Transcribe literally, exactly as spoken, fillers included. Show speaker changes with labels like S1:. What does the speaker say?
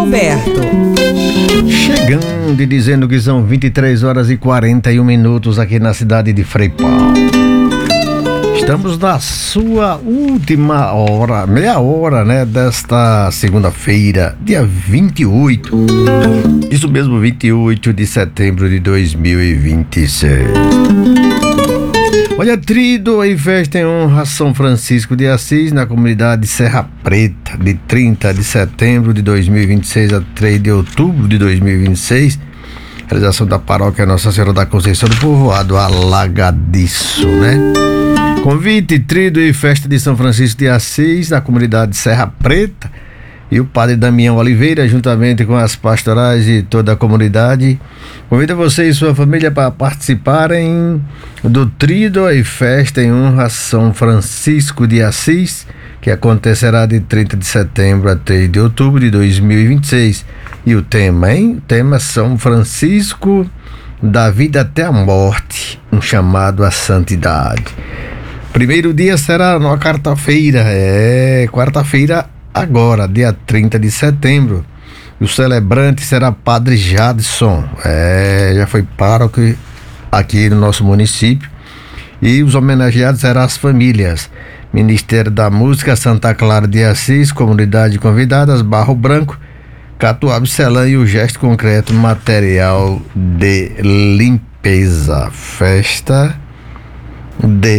S1: Roberto.
S2: Chegando e dizendo que são vinte e três horas e quarenta e um minutos aqui na cidade de Freipal. Estamos na sua última hora, meia hora, né, desta segunda-feira, dia vinte e oito. Isso mesmo, vinte e oito de setembro de dois mil e vinte e seis. Olha, Trido e festa em honra a São Francisco de Assis na comunidade Serra Preta, de trinta de setembro de dois mil e vinte e seis a três de outubro de dois mil e vinte e seis. Realização da paróquia Nossa Senhora da Conceição do Povoado Alagadiço, né? Convite, Trido e festa de São Francisco de Assis na comunidade Serra Preta, e o padre Damião Oliveira, juntamente com as pastorais e toda a comunidade, convida você e sua família para participarem do Trido e festa em honra a São Francisco de Assis, que acontecerá de trinta de setembro a três de outubro de dois mil e vinte e seis. E o tema, hein? O tema São Francisco, da vida até a morte, um chamado à santidade. Primeiro dia será na quarta-feira, é, quarta-feira agora, dia trinta de setembro. O celebrante será Padre Jadson, é, já foi pároco aqui no nosso município. E os homenageados serão as famílias: Ministério da Música, Santa Clara de Assis, comunidade convidadas, Barro Branco, Catuaba, Celã e o Gesto Concreto, material de limpeza. Festa de